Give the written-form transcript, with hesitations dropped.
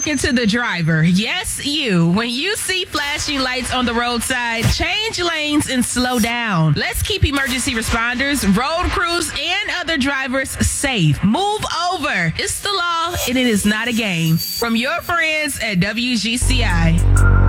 talking to the driver. Yes, you. When you see flashing lights on the roadside, change lanes and slow down. Let's keep emergency responders, road crews, and other drivers safe. Move over. It's the law, and it is not a game. From your friends at WGCI.